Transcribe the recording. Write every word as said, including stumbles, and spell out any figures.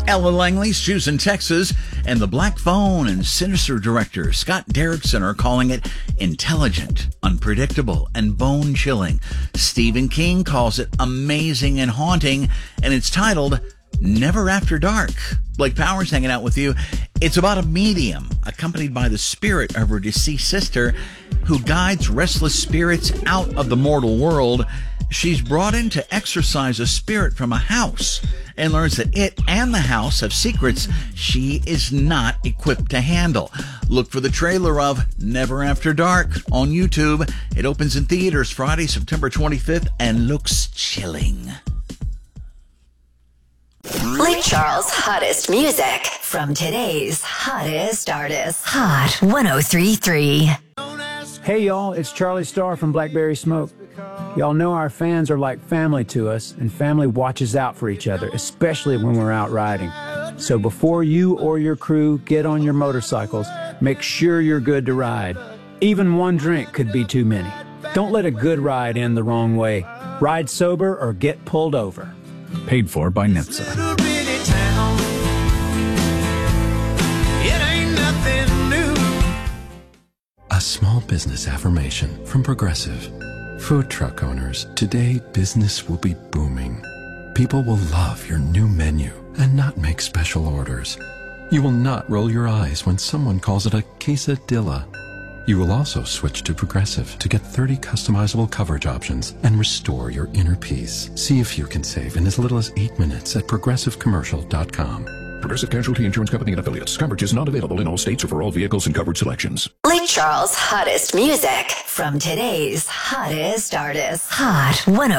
Ella Langley's choosing Texas, and the Black Phone and Sinister director Scott Derrickson are calling it intelligent, unpredictable, and bone-chilling. Stephen King calls it amazing and haunting, and it's titled Never After Dark. Blake Powers hanging out with you. It's about a medium accompanied by the spirit of her deceased sister who guides restless spirits out of the mortal world. She's brought in to exorcise a spirit from a house and learns that it and the house have secrets she is not equipped to handle. Look for the trailer of Never After Dark on YouTube. It opens in theaters Friday, September twenty-fifth, and looks chilling. Lake Charles' hottest music from today's hottest artists. Hot one oh three point three. Hey y'all, it's Charlie Starr from Blackberry Smoke. Y'all know our fans are like family to us, and family watches out for each other, especially when we're out riding. So before you or your crew get on your motorcycles, make sure you're good to ride. Even one drink could be too many. Don't let a good ride end the wrong way. Ride sober or get pulled over. Paid for by N H T S A. A small business affirmation from Progressive. Food truck owners, today business will be booming. People will love your new menu and not make special orders. You will not roll your eyes when someone calls it a quesadilla. You will also switch to Progressive to get thirty customizable coverage options and restore your inner peace. See if you can save in as little as eight minutes at progressive commercial dot com. Progressive Casualty Insurance Company and Affiliates. Coverage is not available in all states or for all vehicles and coverage selections. Lake Charles' hottest music from today's hottest artists. Hot one oh